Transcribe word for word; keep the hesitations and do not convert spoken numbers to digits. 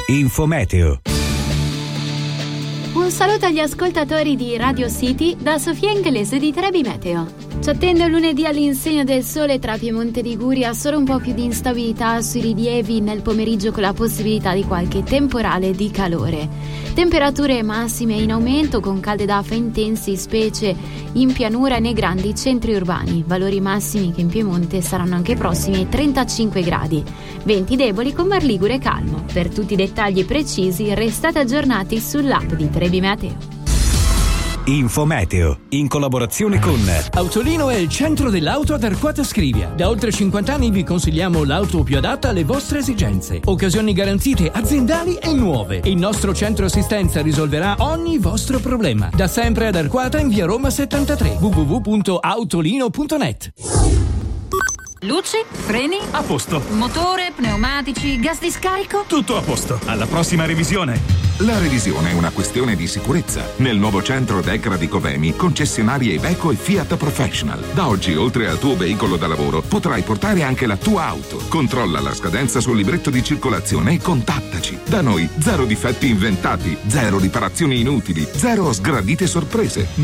Infometeo. Un saluto agli ascoltatori di Radio City da Sofia Inglese di Trebi Meteo. Ci attende un lunedì all'insegna del sole tra Piemonte e Liguria, solo un po' più di instabilità sui rilievi nel pomeriggio con la possibilità di qualche temporale di calore. Temperature massime in aumento con calde d'afa intensi, specie in pianura e nei grandi centri urbani. Valori massimi che in Piemonte saranno anche prossimi ai trentacinque gradi. Venti deboli con mar ligure calmo. Per tutti i dettagli precisi restate aggiornati sull'app di Trebi Meteo. Infometeo, in collaborazione con Autolino è il centro dell'auto ad Arquata Scrivia. Da oltre cinquanta anni vi consigliamo l'auto più adatta alle vostre esigenze. Occasioni garantite aziendali e nuove. Il nostro centro assistenza risolverà ogni vostro problema. Da sempre ad Arquata in via Roma settantatré. w w w punto autolino punto net. Luci, freni, a posto. motore, pneumatici, gas di scarico. Tutto a posto. Alla prossima revisione. La revisione è una questione di sicurezza. Nel nuovo centro Decra di Covemi, concessionarie Iveco e Fiat Professional. Da oggi, oltre al tuo veicolo da lavoro, potrai portare anche la tua auto. Controlla la scadenza sul libretto di circolazione e contattaci. Da noi, zero difetti inventati, zero riparazioni inutili, zero sgradite sorprese.